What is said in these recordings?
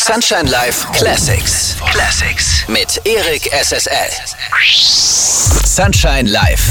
Sunshine Live Classics. Mit Erik SSL. Sunshine Live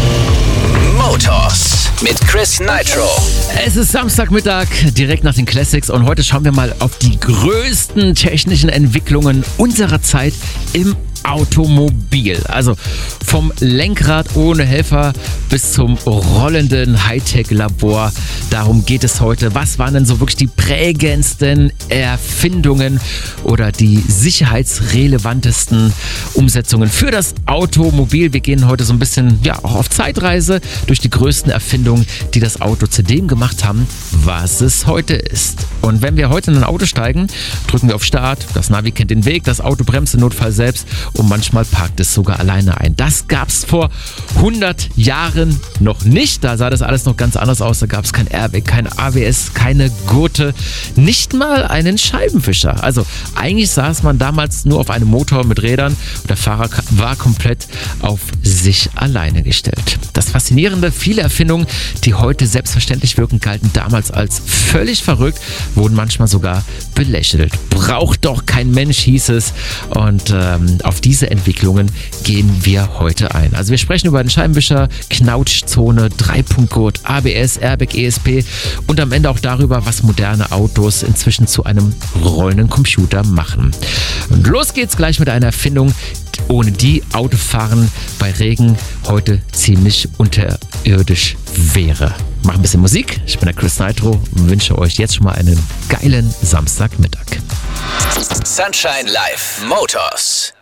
Motors mit Chris Nitro. Es ist Samstagmittag, direkt nach den Classics, und heute schauen wir mal auf die größten technischen Entwicklungen unserer Zeit im Automobil. Also vom Lenkrad ohne Helfer bis zum rollenden Hightech-Labor. Darum geht es heute. Was waren denn so wirklich die prägendsten Erfindungen oder die sicherheitsrelevantesten Umsetzungen für das Automobil? Wir gehen heute so ein bisschen auch auf Zeitreise durch die größten Erfindungen, die das Auto zu dem gemacht haben, was es heute ist. Und wenn wir heute in ein Auto steigen, drücken wir auf Start, das Navi kennt den Weg, das Auto bremst im Notfall selbst und manchmal parkt es sogar alleine ein. Das gab es vor 100 Jahren noch nicht. Da sah das alles noch ganz anders aus. Da gab es kein Airbag, kein ABS, keine Gurte, nicht mal einen Scheibenwischer. Also eigentlich saß man damals nur auf einem Motor mit Rädern und der Fahrer war komplett auf sich alleine gestellt. Das Faszinierende, viele Erfindungen, die heute selbstverständlich wirken, galten damals als völlig verrückt, wurden manchmal sogar belächelt. Braucht doch kein Mensch, hieß es. Und auf diese Entwicklungen gehen wir heute ein. Also wir sprechen über den Scheibenwischer, Knautschzone, Dreipunktgurt, ABS, Airbag, ESP und am Ende auch darüber, was moderne Autos inzwischen zu einem rollenden Computer machen. Und los geht's gleich mit einer Erfindung, ohne die Autofahren bei Regen heute ziemlich unterirdisch wäre. Mach ein bisschen Musik. Ich bin der Chris Nitro und wünsche euch jetzt schon mal einen geilen Samstagmittag. Sunshine Live Motors.